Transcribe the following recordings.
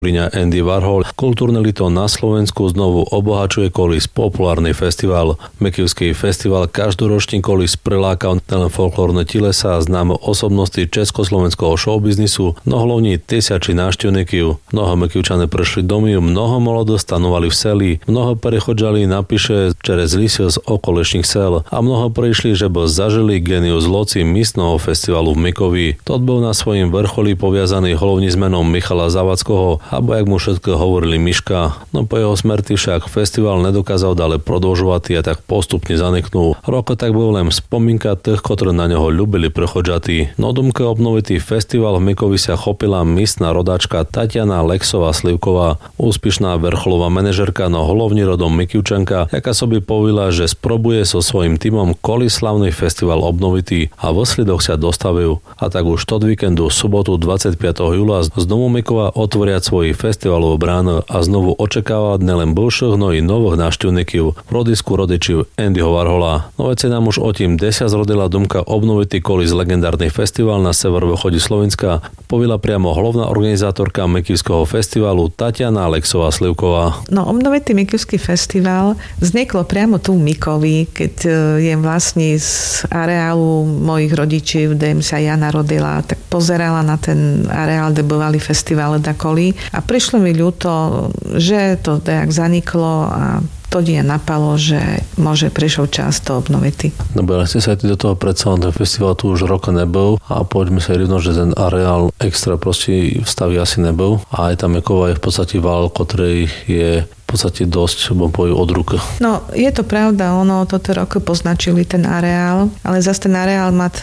Andy Warhol. Kultúrne lito na Slovensku znovu obohačuje Kolis populárny festival. Mekivský festival každoročný Kolis prilákal nielen folklórne telesá a známe osobnosti československého showbiznisu, no hlavne tisiači návštevníkov. Mnoho Mekivčané prešli domy, mnoho molodo stanovali v seli, mnoho prechodžali na piše čerez lisio z okolešných sel a mnoho prišli, že by zažili genius loci místneho festivalu v Mekovi. To bol na svojím vrcholi poviazaný hlavne s menom Michala Zavadského, alebo jak mu všetko hovorili Miška, no po jeho smrti však festival nedokázal ďalej prodĺžovať a tak postupne zaniknul. Roko tak bol len spomínka tých, ktorí na neho ľúbili prechodžatí. No dumke obnovitý festival v Mekovi sa chopila místna rodáčka Tatiana Lexová-Slivková, úspešná vrcholová manažerka, no hlavne rodom Mekivčanka, jaká sobi povila, že sprobuje so svojím tímom Kolis slavný festival obnovitý a vo Slidoch sa dostavil. A tak už tot víkendu sobotu 25. júla z domu Mekova otvoriať svoj festivalov bránu a znovu očakávať nielen bivších, no i nových návštevníkov v rodisku rodičiv Andyho Warhola. No veď sa nám už o tým 10 zrodila dumka obnovitý Kolis legendárny festival na severovýchode Slovenska, povila priamo hlavná organizátorka Mekivského festivalu Tatiana Lexová-Slivková. No obnovitý Mekivský festival vzniklo priamo tu v Mikovi, keď je vlastne z areálu mojich rodičov, kde sa ja narodila, tak pozerala na ten areál, kde boli festivály da Koli. A prišlo mi ľúto, že to tak zaniklo a to dňa napalo, že môže prišiel čas to obnoviť. Dobre, ale ste sa do toho predsa, ten festival tu už roka nebol a poďme sa rovno, že ten areál extra proste v stavi asi nebol a aj tam Mekova je v podstate val, ktorý je v podstate dosť, bojím od ruky. No, je to pravda, ono toto roku poznačili ten areál, ale zase ten areál má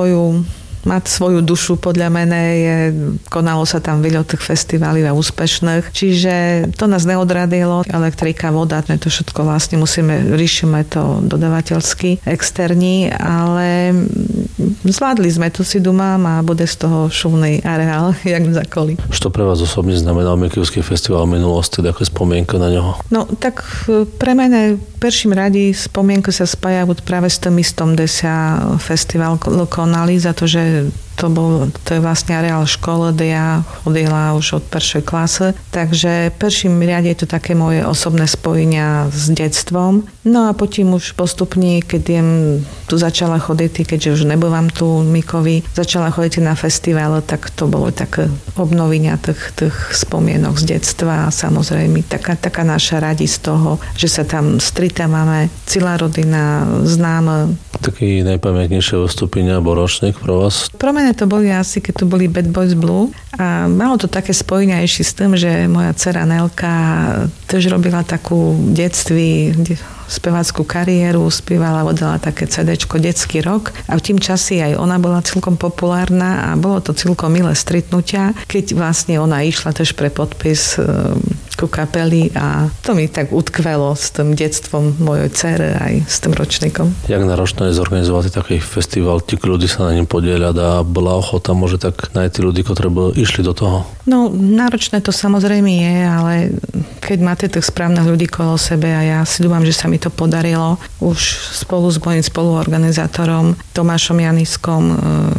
svoju dušu, podľa mene konalo sa tam veľa tých festivalov a úspešných, čiže to nás neodradilo, elektrika, voda, to všetko vlastne riešime to dodavateľsky, externí, ale zvládli sme to, si dumám, a bude z toho šumný areál, jak za Koli. Čo pre vás osobne znamenal Mekivský festival v minulosti, také spomienka na neho? No, tak pre mene v prvým rade spomienky sa spájajú práve s tým istom, kde sa festival konali, za to, že to je vlastne areál školy, kde ja chodila už od prvej klasy. Takže v prvým riade je to také moje osobné spojenia s detstvom. No a potom už postupne, keď tu začala chodiť, keďže už nebývam tu v Mikovi, začala chodiť na festival, tak to bolo také obnovenia tých spomienok z detstva a samozrejme taká naša radosť z toho, že sa tam stretávame, celá rodina, známa. Taký najpamätnejšie vystúpenia alebo ročník pre vás? Pro mene to boli asi, keď tu boli Bad Boys Blue a malo to také spojenia ešte s tým, že moja dcera Nelka tiež robila takú detství speváckú kariéru, spievala, vodila také CDčko Detský rok a v tým časi aj ona bola celkom populárna a bolo to celkom milé stretnutia, keď vlastne ona išla tiež pre podpis ku kapely a to mi tak utkvelo s tým detstvom mojej dcery aj s tým ročníkom. Jak náročné je zorganizovať taký festival, tí ľudí sa na ňom podieľať a bola ochota môže tak nájsť tí ľudí, ktorí by išli do toho? No, náročné to samozrejme je, ale keď máte tých správnych ľudí kolo sebe a ja si dúfam, že sa mi to podarilo už spolu s mojím spoluorganizátorom Tomášom Janiskom,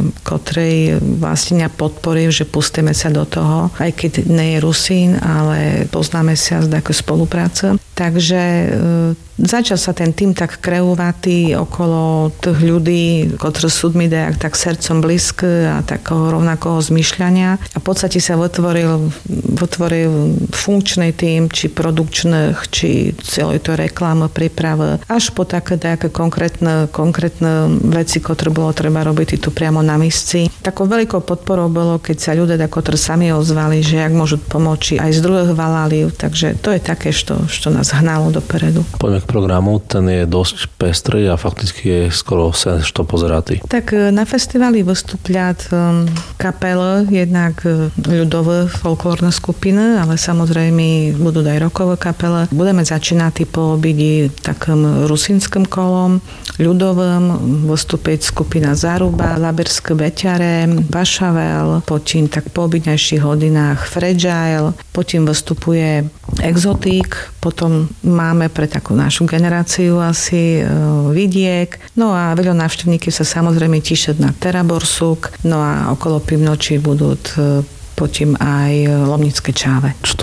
ktorý vlastne mňa podporil, že pustíme sa do toho, aj keď nie je Rusín, ale poznáme sa z takej spolupráce. Takže začal sa ten tým tak kreovať okolo tých ľudí, ktorí sú mi tak srdcom blízky a takého rovnakého zmýšľania. A v podstate sa vytvoril funkčný tým, či produkčných, či celé to reklamy, prípravy, až po také konkrétne veci, ktoré bolo treba robiť tu priamo na misci. Takou veľkou podporou bolo, keď sa ľudia ktorí sami ozvali, že jak môžu pomôcť aj z druhých valáliev, takže to je také, čo nás hnalo dopredu. Poďme k programu, ten je dosť pestrý a fakticky je skoro sa što pozeratý. Tak na festivali vystúpľať kapely, jednak ľudové folklórne skupiny, ale samozrejme budú aj rockové kapely. Budeme začínať po obidi takým rusínskym kolom, ľudovým, vystúpiť skupina Záruba, Laberské beťare, Bašavel, potom tak po obidnejších hodinách Fragile, potom vystupuje Exotík, potom máme pre takú našu generáciu asi Vidiek, no a veľa návštevníkov sa samozrejme tíšať na Teraborsuk, no a okolo pivnočí budú potím aj lomnické čáve. Čo